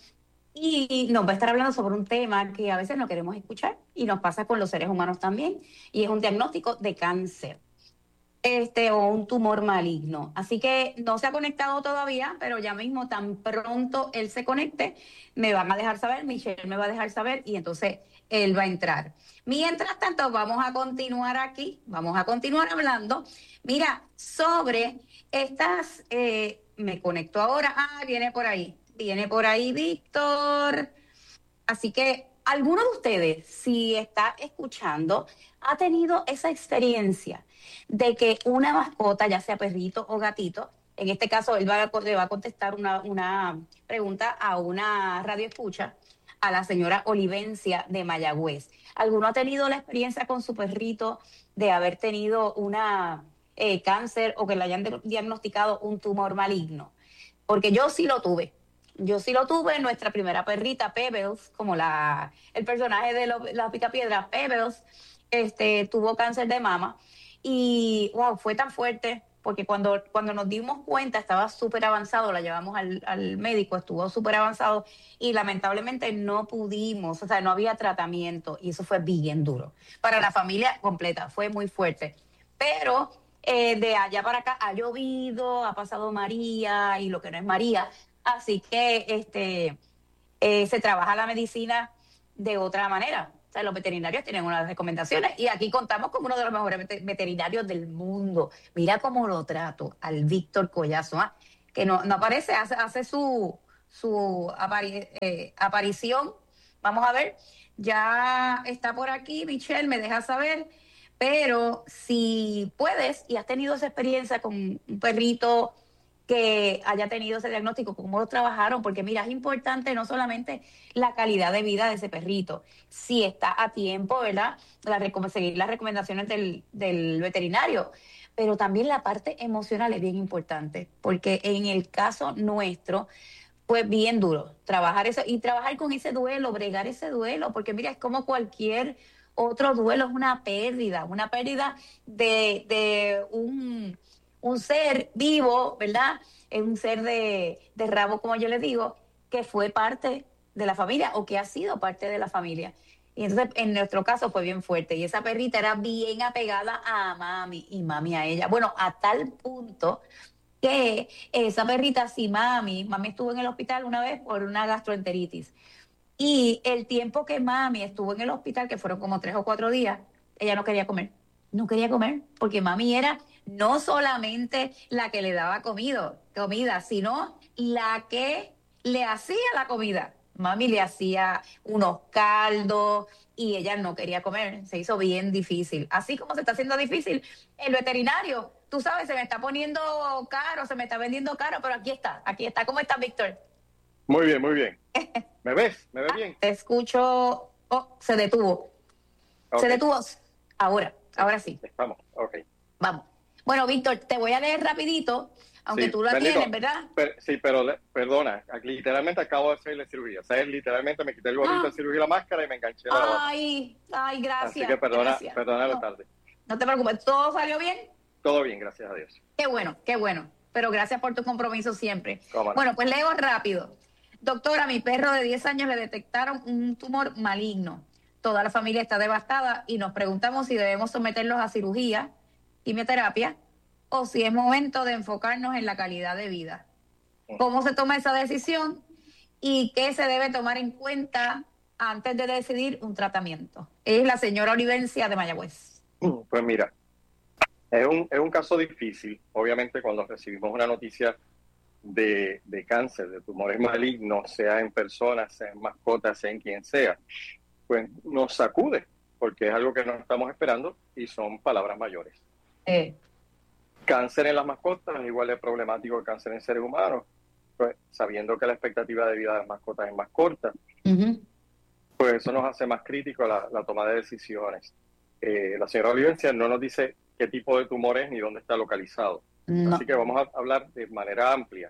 y nos va a estar hablando sobre un tema que a veces no queremos escuchar y nos pasa con los seres humanos también, y es un diagnóstico de cáncer este o un tumor maligno. Así que no se ha conectado todavía, pero ya mismo, tan pronto él se conecte, me van a dejar saber, Michelle me va a dejar saber y entonces él va a entrar. Mientras tanto, vamos a continuar aquí, vamos a continuar hablando, mira, sobre estas, eh, me conecto ahora, ah, viene por ahí. Viene por ahí Víctor. Así que alguno de ustedes, si está escuchando, ha tenido esa experiencia de que una mascota, ya sea perrito o gatito, en este caso él va a, le va a contestar una, una pregunta a una radioescucha, a la señora Olivencia de Mayagüez. ¿Alguno ha tenido la experiencia con su perrito de haber tenido una eh, cáncer o que le hayan de- diagnosticado un tumor maligno? Porque yo sí lo tuve. Yo sí lo tuve, nuestra primera perrita, Pebbles, como la el personaje de lo, la Picapiedra, Pebbles, este, tuvo cáncer de mama. Y, wow, fue tan fuerte, porque cuando, cuando nos dimos cuenta estaba súper avanzado, la llevamos al, al médico, estuvo súper avanzado, y lamentablemente no pudimos, o sea, no había tratamiento, y eso fue bien duro. Para la familia completa, fue muy fuerte. Pero eh, de allá para acá ha llovido, ha pasado María, y lo que no es María. Así que este eh, se trabaja la medicina de otra manera. O sea, los veterinarios tienen unas recomendaciones y aquí contamos con uno de los mejores vet- veterinarios del mundo. Mira cómo lo trato al Víctor Collazo, ¿ah? Que no, no aparece, hace, hace su, su apari- eh, aparición. Vamos a ver, ya está por aquí, Michelle, me deja saber. Pero si puedes y has tenido esa experiencia con un perrito que haya tenido ese diagnóstico, cómo lo trabajaron, porque mira, es importante no solamente la calidad de vida de ese perrito, si está a tiempo, ¿verdad? La, recom- seguir las recomendaciones del, del veterinario, pero también la parte emocional es bien importante, porque en el caso nuestro, pues bien duro, trabajar eso y trabajar con ese duelo, bregar ese duelo, porque mira, es como cualquier otro duelo, es una pérdida, una pérdida de, de un un ser vivo, ¿verdad? Es un ser de, de rabo, como yo les digo, que fue parte de la familia o que ha sido parte de la familia. Y entonces, en nuestro caso, fue bien fuerte. Y esa perrita era bien apegada a mami y mami a ella. Bueno, a tal punto que esa perrita, si mami, mami estuvo en el hospital una vez por una gastroenteritis. Y el tiempo que mami estuvo en el hospital, que fueron como tres o cuatro días, ella no quería comer. No quería comer, porque mami era no solamente la que le daba comido, comida, sino la que le hacía la comida. Mami le hacía unos caldos y ella no quería comer. Se hizo bien difícil. Así como se está haciendo difícil el veterinario. Tú sabes, se me está poniendo caro, se me está vendiendo caro, pero aquí está, aquí está. ¿Cómo estás, Víctor? Muy bien, muy bien. ¿Me ves? ¿Me ves bien? Te escucho. Oh, se detuvo. Okay. Se detuvo. Ahora, ahora sí. Vamos, ok. Vamos. Bueno, Víctor, te voy a leer rapidito, aunque sí, tú la Benito, tienes, ¿verdad? Per, sí, pero le, perdona, literalmente acabo de hacerle cirugía. O sea, literalmente me quité el gorrito Ah. de cirugía, la máscara y me enganché la bata. Ay, ay, gracias. Así que perdona, gracias. perdona la no, tarde. no te preocupes, ¿todo salió bien? Todo bien, gracias a Dios. Qué bueno, qué bueno. Pero gracias por tu compromiso siempre. ¿Cómo no? Bueno, pues leo rápido. Doctora, a mi perro de diez años le detectaron un tumor maligno. Toda la familia está devastada y nos preguntamos si debemos someterlos a cirugía, quimioterapia, o si es momento de enfocarnos en la calidad de vida. ¿Cómo se toma esa decisión y qué se debe tomar en cuenta antes de decidir un tratamiento? Es la señora Olivencia de Mayagüez. Pues mira, es un, es un caso difícil. Obviamente cuando recibimos una noticia de, de cáncer, de tumores malignos, sea en personas, sea en mascotas, sea en quien sea, pues nos sacude, porque es algo que no estamos esperando y son palabras mayores. Eh. Cáncer en las mascotas es igual de problemático que cáncer en seres humanos, pues sabiendo que la expectativa de vida de las mascotas es más corta, uh-huh. pues eso nos hace más críticos la, la toma de decisiones. Eh, la señora Olivencia no nos dice qué tipo de tumor es ni dónde está localizado. No. Así que vamos a hablar de manera amplia,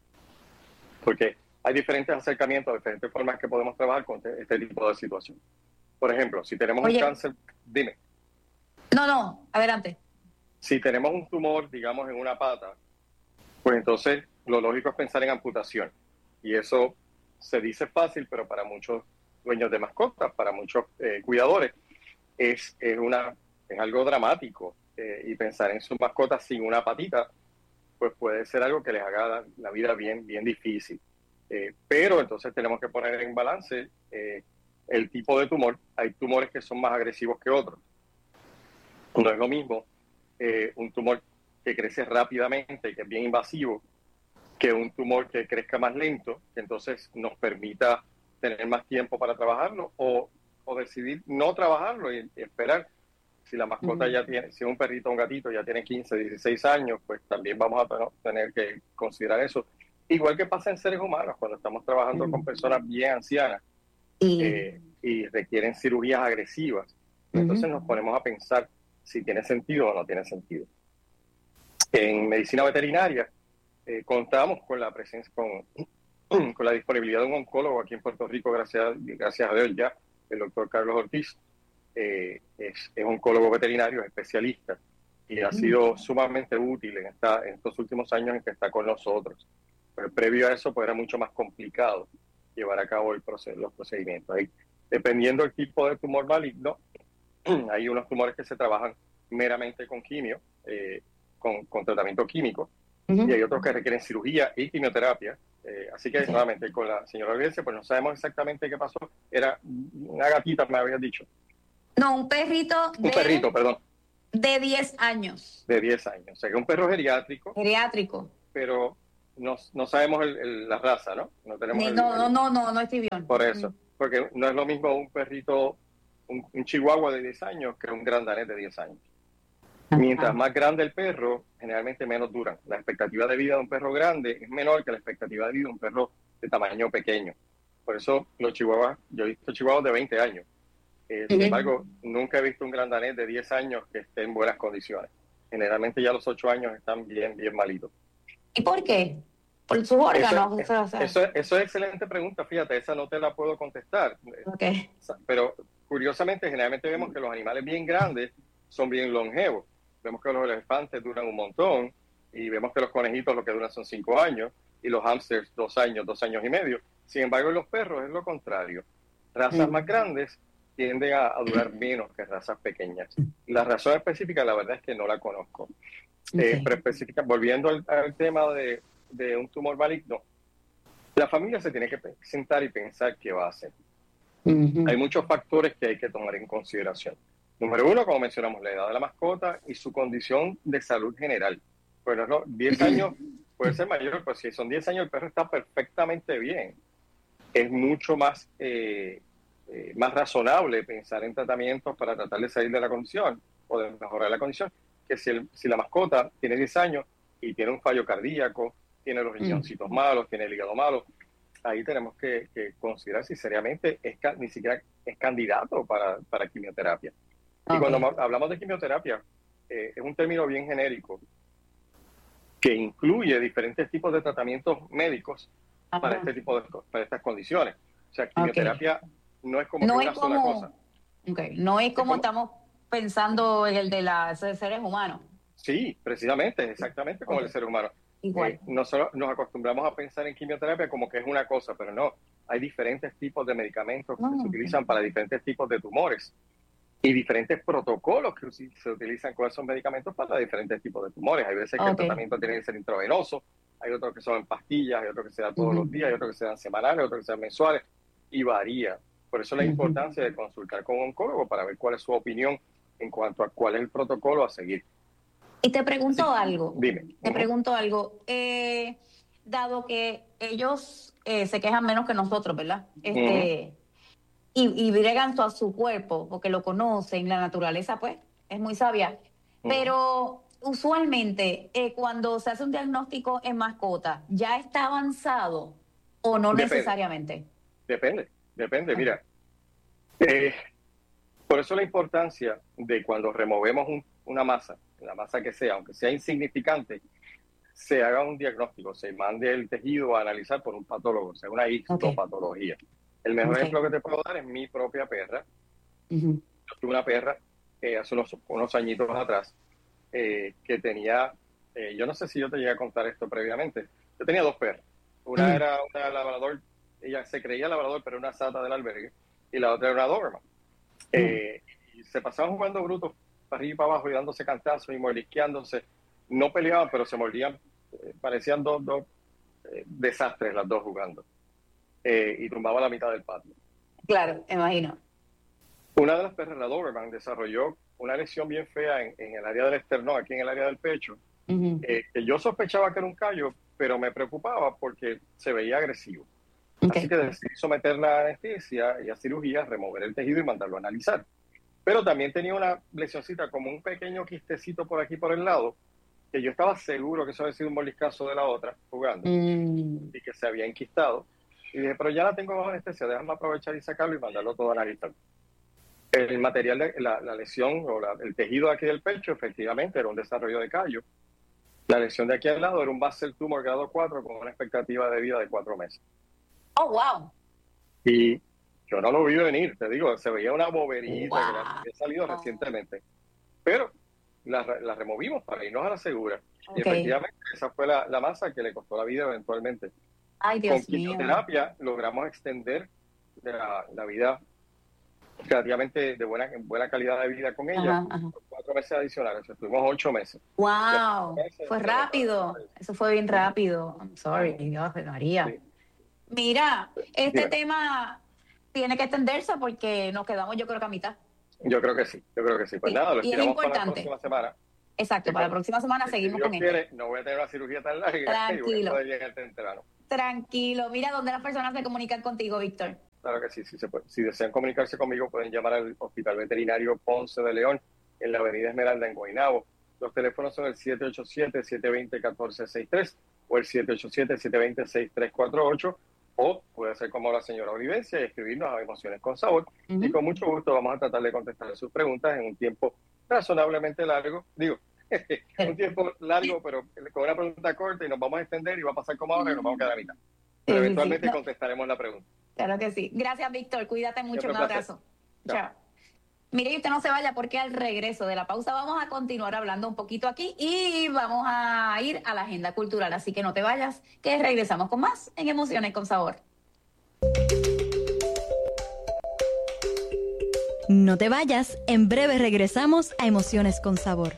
porque hay diferentes acercamientos, diferentes formas que podemos trabajar con este, este tipo de situación. Por ejemplo, si tenemos Oye. un cáncer, dime. No, no, adelante. Si tenemos un tumor, digamos, en una pata, pues entonces lo lógico es pensar en amputación. Y eso se dice fácil, pero para muchos dueños de mascotas, para muchos eh, cuidadores, es, es, una, es algo dramático. Eh, y pensar en sus mascotas sin una patita, pues puede ser algo que les haga la, la vida bien, bien difícil. Eh, pero entonces tenemos que poner en balance eh, el tipo de tumor. Hay tumores que son más agresivos que otros. No es lo mismo eh, un tumor que crece rápidamente, que es bien invasivo, que un tumor que crezca más lento, que entonces nos permita tener más tiempo para trabajarlo, o, o decidir no trabajarlo y, y esperar. Si la mascota uh-huh. ya tiene, si un perrito o un gatito ya tiene quince, dieciséis años, pues también vamos a tener que considerar eso. Igual que pasa en seres humanos, cuando estamos trabajando uh-huh. con personas bien ancianas uh-huh. eh, y requieren cirugías agresivas. Uh-huh. Entonces nos ponemos a pensar si tiene sentido o no tiene sentido. En medicina veterinaria eh, contamos con la presencia, con, con la disponibilidad de un oncólogo aquí en Puerto Rico, gracias, gracias a Dios ya, el doctor Carlos Ortiz. Eh, es, es oncólogo veterinario, es especialista, y ha sido sumamente útil en, esta, en estos últimos años en que está con nosotros. Pero previo a eso, pues era mucho más complicado llevar a cabo el proceso, los procedimientos. Ahí, dependiendo del tipo de tumor maligno, hay unos tumores que se trabajan meramente con quimio, eh, con, con tratamiento químico, uh-huh. y hay otros que requieren cirugía y quimioterapia. Eh, así que, uh-huh. nuevamente, con la señora Audiencia, pues no sabemos exactamente qué pasó. Era una gatita, me habías dicho. No, un perrito de... Un perrito, perdón. De diez años. De diez años. O sea, que un perro geriátrico. Geriátrico. Pero no, no sabemos el, el, la raza, ¿no? No tenemos Ni, el, no, el, no, no, no, no es tibión. Por eso. Porque no es lo mismo un perrito, un, un chihuahua de diez años que un gran danés de diez años. Ajá. Mientras más grande el perro, generalmente menos duran. La expectativa de vida de un perro grande es menor que la expectativa de vida de un perro de tamaño pequeño. Por eso los chihuahuas, yo he visto chihuahuas de veinte años. Eh, sin embargo, nunca he visto un gran danés de diez años que esté en buenas condiciones. Generalmente ya a los ocho años están bien, bien malitos. ¿Y por qué? Por sus órganos. Eso, o sea, eso, eso es excelente pregunta, fíjate, esa no te la puedo contestar. Okay. Pero curiosamente, generalmente vemos que los animales bien grandes son bien longevos. Vemos que los elefantes duran un montón y vemos que los conejitos lo que duran son cinco años y los hámsters dos años, dos años y medio. Sin embargo, en los perros es lo contrario. Razas mm. más grandes tienden a, a durar menos que razas pequeñas. La razón específica, la verdad es que no la conozco. Okay. Eh, pero específica, volviendo al, al tema de, de un tumor maligno, la familia se tiene que sentar y pensar qué va a hacer. Uh-huh. Hay muchos factores que hay que tomar en consideración. Número uno, como mencionamos, la edad de la mascota y su condición de salud general. Bueno, ¿no? diez años puede ser mayor, pero si son diez años el perro está perfectamente bien. Es mucho más... Eh, Eh, más razonable pensar en tratamientos para tratar de salir de la condición o de mejorar la condición, que si, el, si la mascota tiene diez años y tiene un fallo cardíaco, tiene los riñoncitos mm. malos, tiene el hígado malo, ahí tenemos que, que considerar si seriamente es, ni siquiera es candidato para, para quimioterapia. Okay. Y cuando hablamos de quimioterapia, eh, es un término bien genérico que incluye diferentes tipos de tratamientos médicos Ajá. para este tipo de para estas condiciones. O sea, quimioterapia okay. no es como no una es como, sola cosa. Okay. No es como, es como estamos pensando en el de los seres humanos. Sí, precisamente, exactamente como okay. el ser humano. Igual. Eh, nosotros nos acostumbramos a pensar en quimioterapia como que es una cosa, pero no. Hay diferentes tipos de medicamentos no, que se okay. utilizan para diferentes tipos de tumores y diferentes protocolos que se utilizan con esos medicamentos para diferentes tipos de tumores. Hay veces que okay. el tratamiento tiene que ser intravenoso, hay otros que son en pastillas, hay otros que se dan todos uh-huh. los días, hay otros que se dan semanales, otros que se dan mensuales, y varía. Por eso la uh-huh. importancia de consultar con un oncólogo para ver cuál es su opinión en cuanto a cuál es el protocolo a seguir. Y te pregunto Sí. algo. Dime. Te Ujú. pregunto algo. Eh, dado que ellos eh, se quejan menos que nosotros, ¿verdad? Este, y, y bregan a su cuerpo porque lo conocen, la naturaleza, pues, es muy sabia. Ujú. Pero usualmente, eh, cuando se hace un diagnóstico en mascota, ¿ya está avanzado o no Depende. necesariamente? Depende, depende. Ajá. Mira, eh, por eso la importancia de cuando removemos un- una masa, la masa que sea, aunque sea insignificante, se haga un diagnóstico, se mande el tejido a analizar por un patólogo, sea una histopatología. El mejor Ok. ejemplo que te puedo dar es mi propia perra. Ujú. Yo tuve una perra eh, hace unos, unos añitos atrás eh, que tenía, eh, yo no sé si yo te llegué a contar esto previamente, yo tenía dos perras. Una Mm. era una labrador, ella se creía labrador, pero era una sata del albergue, y la otra era una Doberman. Eh, y se pasaban jugando brutos para arriba y para abajo y dándose cantazos y mordisqueándose. No peleaban, pero se mordían, eh, parecían dos, dos eh, desastres las dos jugando. Eh, y tumbaba la mitad del patio. Claro, imagino. Una de las perras, la Doberman, desarrolló una lesión bien fea en, en el área del esternón, aquí en el área del pecho, Ujú. eh, que yo sospechaba que era un callo, pero me preocupaba porque se veía agresivo. Ok. Así que decidí someterla a anestesia y a cirugía, remover el tejido y mandarlo a analizar. Pero también tenía una lesioncita, como un pequeño quistecito por aquí por el lado, que yo estaba seguro que eso había sido un moliscazo de la otra jugando Mm. y que se había enquistado. Y dije, pero ya la tengo bajo anestesia, déjame aprovechar y sacarlo y mandarlo todo a analizar. El material, de, la, la lesión o la- el tejido aquí del pecho, efectivamente, era un desarrollo de callo. La lesión de aquí al lado era un basal tumor grado cuatro con una expectativa de vida de cuatro meses. Oh, wow. Y yo no lo vi venir, te digo, se veía una boberita Wow. que la- había salido recientemente. Pero la, re- la removimos para irnos a la segura. Y Ok. efectivamente esa fue la, la masa que le costó la vida eventualmente. Ay, Con Dios mío. quimioterapia logramos extender la, la vida relativamente de buena, buena calidad de vida con ella Ajá, ajá. por cuatro meses adicionales. Estuvimos ocho meses. Wow, Ese- fue ese- rápido. Eso fue bien rápido. I'm sorry, Dios de María. Sí. Mira, este Dime. tema tiene que extenderse porque nos quedamos, yo creo que a mitad. Yo creo que sí, yo creo que sí. Pues Sí, nada, lo y es estiramos para la importante. próxima semana. Exacto, para la próxima semana Si seguimos Dios con quiere, esto. no voy a tener una cirugía tan larga y voy Tranquilo. a poder llegar temprano. Tranquilo. Mira, ¿dónde las personas se comunican contigo, Víctor? Claro que sí, sí se puede. Si desean comunicarse conmigo, pueden llamar al Hospital Veterinario Ponce de León en la Avenida Esmeralda en Guaynabo. Los teléfonos son el siete ocho siete, siete dos cero, uno cuatro seis tres o el siete ocho siete, siete dos cero, seis tres cuatro ocho, o puede ser como la señora Olivencia y escribirnos a Emociones con Sabor. Ujú. Y con mucho gusto vamos a tratar de contestar sus preguntas en un tiempo razonablemente largo. Digo, un tiempo largo, pero con una pregunta corta, y nos vamos a extender y va a pasar como ahora y nos vamos a quedar a mitad. Pero Sí, sí, sí. eventualmente No. contestaremos la pregunta. Claro que sí. Gracias, Víctor. Cuídate mucho. Siempre Un un placer. abrazo. Chao. Chao. Mire, y usted no se vaya porque al regreso de la pausa vamos a continuar hablando un poquito aquí y vamos a ir a la agenda cultural. Así que no te vayas, que regresamos con más en Emociones con Sabor. No te vayas, en breve regresamos a Emociones con Sabor.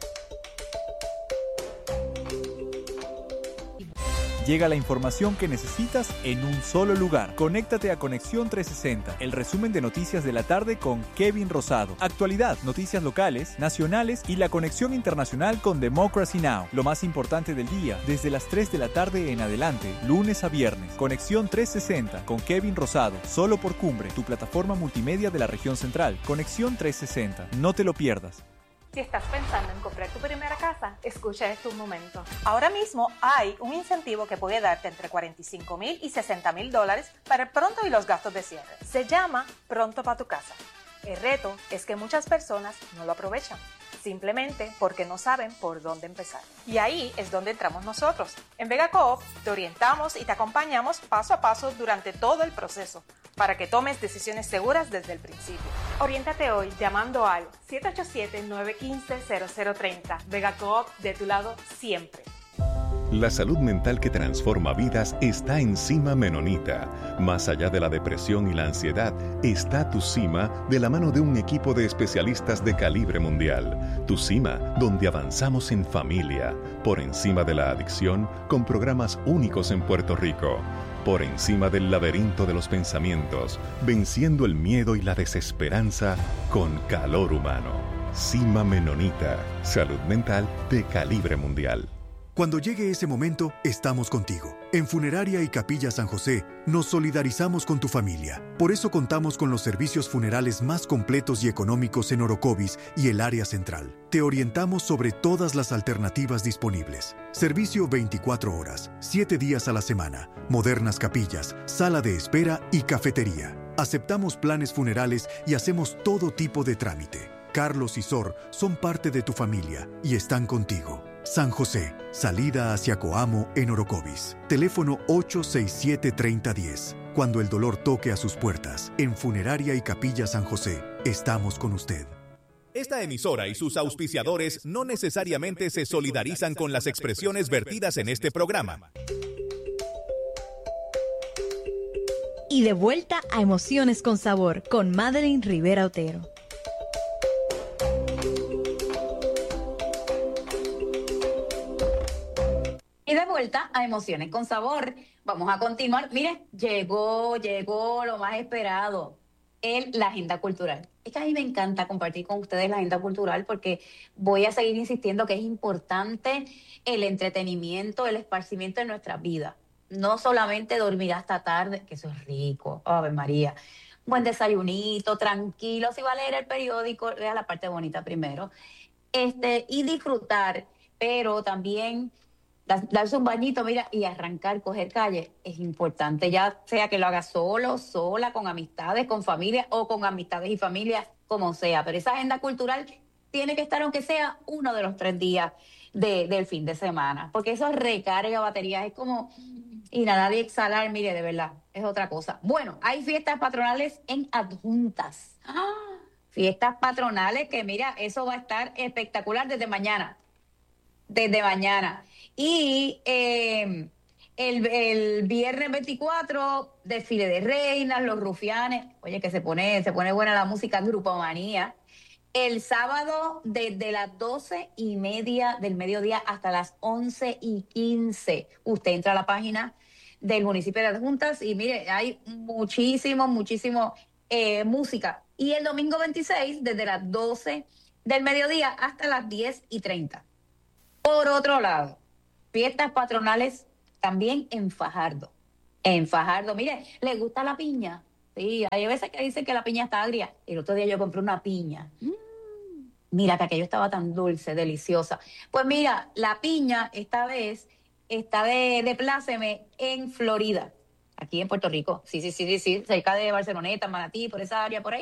Llega la información que necesitas en un solo lugar. Conéctate a Conexión trescientos sesenta, el resumen de noticias de la tarde con Kevin Rosado. Actualidad, noticias locales, nacionales y la conexión internacional con Democracy Now! Lo más importante del día, desde las tres de la tarde en adelante, lunes a viernes. Conexión trescientos sesenta con Kevin Rosado, solo por Cumbre, tu plataforma multimedia de la región central. Conexión trescientos sesenta, no te lo pierdas. Si estás pensando en comprar tu primera casa, escucha este un momento. Ahora mismo hay un incentivo que puede darte entre cuarenta y cinco mil y sesenta mil dólares para el pronto y los gastos de cierre. Se llama Pronto para tu casa. El reto es que muchas personas no lo aprovechan, simplemente porque no saben por dónde empezar. Y ahí es donde entramos nosotros. En Vega Coop te orientamos y te acompañamos paso a paso durante todo el proceso, para que tomes decisiones seguras desde el principio. Oriéntate hoy llamando al siete ocho siete, nueve uno cinco, cero cero tres cero. Vega Coop, de tu lado siempre. La salud mental que transforma vidas está en Cima Menonita. Más allá de la depresión y la ansiedad, está Tu Cima de la mano de un equipo de especialistas de calibre mundial. Tu Cima, donde avanzamos en familia, por encima de la adicción, con programas únicos en Puerto Rico. Por encima del laberinto de los pensamientos, venciendo el miedo y la desesperanza con calor humano. Cima Menonita, salud mental de calibre mundial. Cuando llegue ese momento, estamos contigo. En Funeraria y Capilla San José, nos solidarizamos con tu familia. Por eso contamos con los servicios funerales más completos y económicos en Orocovis y el área central. Te orientamos sobre todas las alternativas disponibles. Servicio veinticuatro horas, siete días a la semana, modernas capillas, sala de espera y cafetería. Aceptamos planes funerales y hacemos todo tipo de trámite. Carlos y Sor son parte de tu familia y están contigo. San José, salida hacia Coamo en Orocovis. Teléfono ocho seis siete, tres cero uno cero. Cuando el dolor toque a sus puertas, en Funeraria y Capilla San José, estamos con usted. Esta emisora y sus auspiciadores no necesariamente se solidarizan con las expresiones vertidas en este programa. Y de vuelta a Emociones con Sabor con Madeline Rivera Otero. Y de vuelta a Emociones con Sabor. Vamos a continuar. Mire, llegó, llegó lo más esperado, el, la agenda cultural. Es que a mí me encanta compartir con ustedes la agenda cultural porque voy a seguir insistiendo que es importante el entretenimiento, el esparcimiento en nuestras vidas. No solamente dormir hasta tarde, que eso es rico, Ave María. Buen desayunito, tranquilo, si va a leer el periódico, lea la parte bonita primero. Este, y disfrutar, pero también darse un bañito, mira, y arrancar, coger calle, es importante, ya sea que lo haga solo, sola, con amistades, con familia o con amistades y familias, como sea. Pero esa agenda cultural tiene que estar, aunque sea uno de los tres días de, del fin de semana, porque eso recarga baterías, es como inhalar y exhalar, mire, de verdad, es otra cosa. Bueno, hay fiestas patronales en Adjuntas. ¡Ah! Fiestas patronales que, mira, eso va a estar espectacular desde mañana. Desde mañana. Y eh, el, el viernes veinticuatro, desfile de reinas, los rufianes. Oye, que se pone, se pone buena la música, Grupomanía. El sábado, desde las doce y media del mediodía hasta las once y quince. Usted entra a la página del municipio de Adjuntas y mire, hay muchísimo, muchísimo eh, música. Y el domingo veintiséis, desde las doce del mediodía hasta las diez y treinta. Por otro lado, fiestas patronales también en Fajardo. En Fajardo, mire, ¿le gusta la piña? Sí, hay veces que dicen que la piña está agria. El otro día yo compré una piña. Mm, mira, que aquello estaba tan dulce, deliciosa. Pues mira, la piña esta vez está de, de pláceme en Florida, aquí en Puerto Rico. Sí, sí, sí, sí, sí, cerca de Barceloneta, Manatí, por esa área, por ahí.